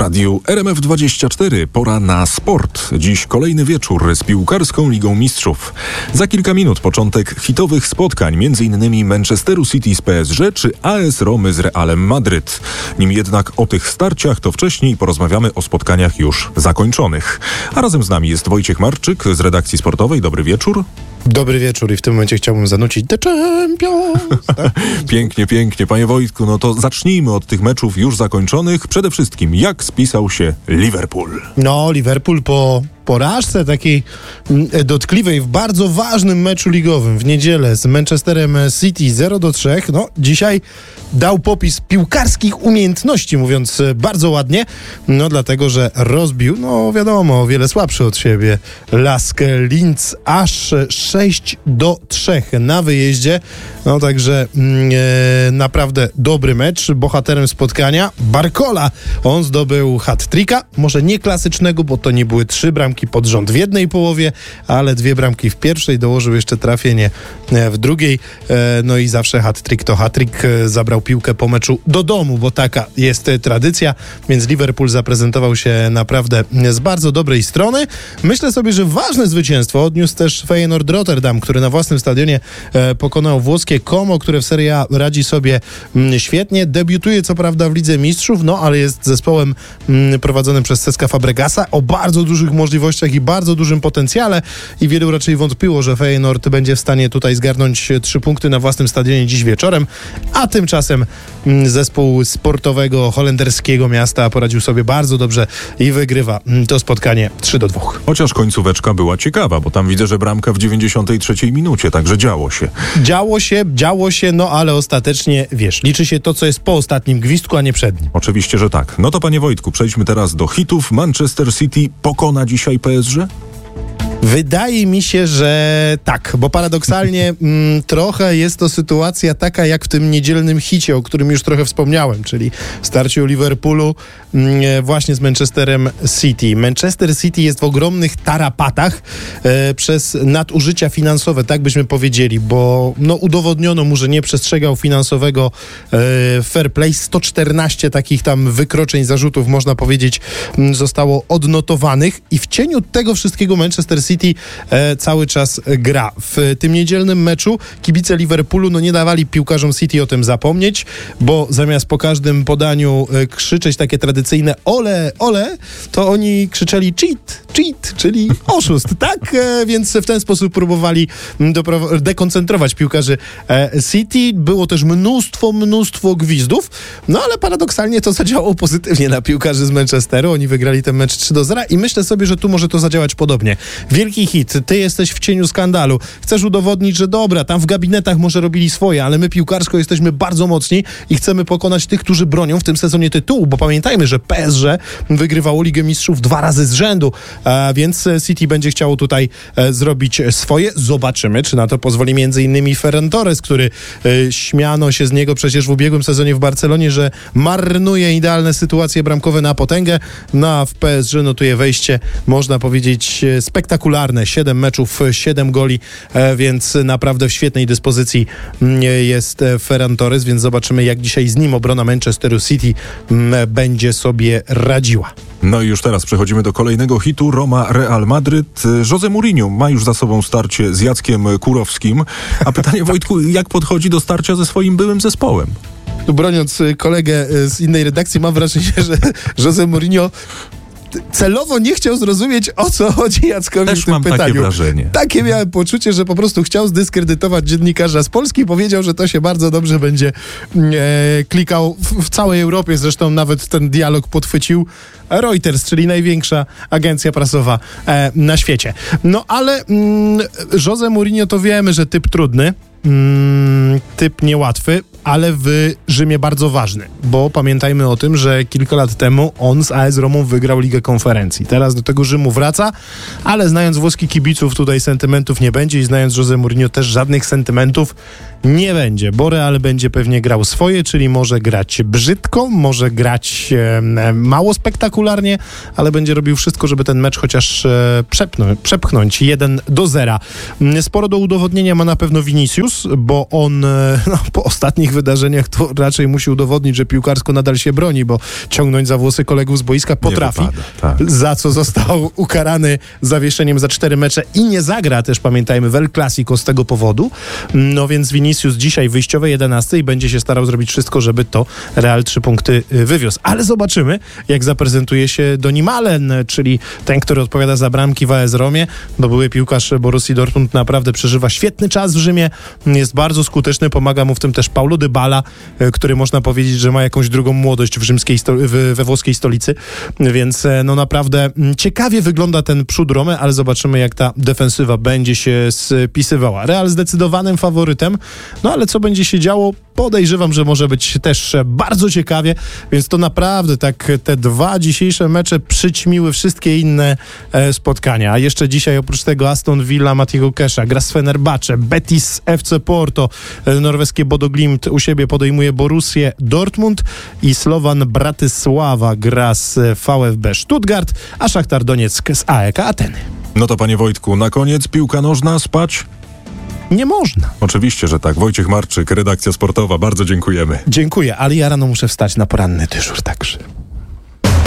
radiu RMF24 pora na sport. Dziś kolejny wieczór z piłkarską Ligą Mistrzów. Za kilka minut początek hitowych spotkań, m.in. Manchesteru City z PSG czy AS Romy z Realem Madryt. Nim jednak o tych starciach, to wcześniej porozmawiamy o spotkaniach już zakończonych. A razem z nami jest Wojciech Marczyk z redakcji sportowej. Dobry wieczór. Dobry wieczór i w tym momencie chciałbym zanucić The Champions. Pięknie, pięknie. Panie Wojtku, no to zacznijmy od tych meczów już zakończonych. Przede wszystkim, jak spisał się Liverpool? No, Liverpool po porażce takiej dotkliwej w bardzo ważnym meczu ligowym w niedzielę z Manchesterem City 0-3, no dzisiaj dał popis piłkarskich umiejętności, mówiąc bardzo ładnie, no dlatego, że rozbił, no wiadomo, o wiele słabszy od siebie Lask Linz aż 6-3 na wyjeździe, no także naprawdę dobry mecz. Bohaterem spotkania Barcola, on zdobył hat-tricka, może nie klasycznego, bo to nie były 3 bramki pod rząd w jednej połowie, ale 2 bramki w pierwszej, dołożył jeszcze trafienie w drugiej, no i zawsze hat-trick to hat-trick. Zabrał piłkę po meczu do domu, bo taka jest tradycja, więc Liverpool zaprezentował się naprawdę z bardzo dobrej strony. Myślę sobie, że ważne zwycięstwo odniósł też Feyenoord Rotterdam, który na własnym stadionie pokonał włoskie Como, które w Serie A radzi sobie świetnie. Debiutuje co prawda w Lidze Mistrzów, no ale jest zespołem prowadzonym przez Ceska Fabregasa o bardzo dużych możliwościach i bardzo dużym potencjale i wielu raczej wątpiło, że Feyenoord będzie w stanie tutaj zgarnąć 3 punkty na własnym stadionie dziś wieczorem, a tymczasem zespół sportowego holenderskiego miasta poradził sobie bardzo dobrze i wygrywa to spotkanie 3-2. Chociaż końcóweczka była ciekawa, bo tam widzę, że bramka w 93 minucie, także działo się. Działo się, no ale ostatecznie, wiesz, liczy się to, co jest po ostatnim gwizdku, a nie przed nim. Oczywiście, że tak. No to panie Wojtku, przejdźmy teraz do hitów. Manchester City pokona dzisiaj PSG? Wydaje mi się, że tak, bo paradoksalnie trochę jest to sytuacja taka jak w tym niedzielnym hicie, o którym już trochę wspomniałem, czyli starciu Liverpoolu właśnie z Manchesterem City. Manchester City jest w ogromnych tarapatach przez nadużycia finansowe, tak byśmy powiedzieli, bo no, udowodniono mu, że nie przestrzegał finansowego fair play. 114 takich tam wykroczeń, zarzutów, można powiedzieć, zostało odnotowanych i w cieniu tego wszystkiego Manchester City cały czas gra. W tym niedzielnym meczu kibice Liverpoolu nie dawali piłkarzom City o tym zapomnieć, bo zamiast po każdym podaniu krzyczeć takie tradycyjne ole, ole, to oni krzyczeli cheat, czyli oszust, tak? Więc w ten sposób próbowali dekoncentrować piłkarzy City. Było też mnóstwo gwizdów, no ale paradoksalnie to zadziałało pozytywnie na piłkarzy z Manchesteru. Oni wygrali ten mecz 3-0 i myślę sobie, że tu może to zadziałać podobnie. Wielki hit, ty jesteś w cieniu skandalu, chcesz udowodnić, że dobra, tam w gabinetach może robili swoje, ale my piłkarsko jesteśmy bardzo mocni i chcemy pokonać tych, którzy bronią w tym sezonie tytułu, bo pamiętajmy, że PSG wygrywało Ligę Mistrzów 2 razy z rzędu, więc City będzie chciało tutaj zrobić swoje. Zobaczymy, czy na to pozwoli m.in. Ferran Torres, który śmiano się z niego przecież w ubiegłym sezonie w Barcelonie, że marnuje idealne sytuacje bramkowe na potęgę, no a w PSG notuje wejście, można powiedzieć, spektakularne. 7 meczów, 7 goli, więc naprawdę w świetnej dyspozycji jest Ferran Torres, więc zobaczymy, jak dzisiaj z nim obrona Manchesteru City będzie sobie radziła. No i już teraz przechodzimy do kolejnego hitu. Roma Real Madryt. Jose Mourinho ma już za sobą starcie z Jackiem Kurowskim. A pytanie, Wojtku, jak podchodzi do starcia ze swoim byłym zespołem? Tu broniąc kolegę z innej redakcji, mam wrażenie, że Jose Mourinho celowo nie chciał zrozumieć, o co chodzi Jackowi też w tym mam pytaniu. takie wrażenie. Takie miałem poczucie, że po prostu chciał zdyskredytować dziennikarza z Polski i powiedział, że to się bardzo dobrze będzie klikał w całej Europie. Zresztą nawet ten dialog podchwycił Reuters, czyli największa agencja prasowa na świecie. No ale Jose Mourinho to wiemy, że typ trudny, typ niełatwy, ale w Rzymie bardzo ważny, bo pamiętajmy o tym, że kilka lat temu on z AS Romą wygrał Ligę Konferencji. Teraz do tego Rzymu wraca, ale znając włoskich kibiców, tutaj sentymentów nie będzie i znając Jose Mourinho też żadnych sentymentów nie będzie, bo Real będzie pewnie grał swoje, czyli może grać brzydko, może grać mało spektakularnie, ale będzie robił wszystko, żeby ten mecz chociaż przepchnąć 1-0. Sporo do udowodnienia ma na pewno Vinicius, bo on po ostatnich wydarzeniach to raczej musi udowodnić, że piłkarsko nadal się broni, bo ciągnąć za włosy kolegów z boiska potrafi, za co został ukarany zawieszeniem za 4 mecze i nie zagra też, pamiętajmy, w El Clasico z tego powodu. No więc Vinicius dzisiaj wyjściowej 11 i będzie się starał zrobić wszystko, żeby to Real 3 punkty wywiózł. Ale zobaczymy, jak zaprezentuje się Doni Malen, czyli ten, który odpowiada za bramki w AS Romie. Były piłkarz Borussii Dortmund naprawdę przeżywa świetny czas w Rzymie, jest bardzo skuteczny, pomaga mu w tym też Paulo Dybala, który można powiedzieć, że ma jakąś drugą młodość we włoskiej stolicy, więc no naprawdę ciekawie wygląda ten przód Romy, ale zobaczymy, jak ta defensywa będzie się spisywała. Real zdecydowanym faworytem, no ale co będzie się działo? Podejrzewam, że może być też bardzo ciekawie, więc to naprawdę tak te 2 dzisiejsze mecze przyćmiły wszystkie inne spotkania. A jeszcze dzisiaj oprócz tego Aston Villa Matiego Kesha gra z Fenerbahce, Betis FC Porto, norweskie Bodo Glimt u siebie podejmuje Borussię Dortmund i Slovan Bratysława gra z VfB Stuttgart, a Szachtar Donieck z AEK Ateny. No to panie Wojtku, na koniec piłka nożna, spać? Nie można. Oczywiście, że tak. Wojciech Marczyk, redakcja sportowa. Bardzo dziękujemy. Dziękuję, ale ja rano muszę wstać na poranny dyżur także.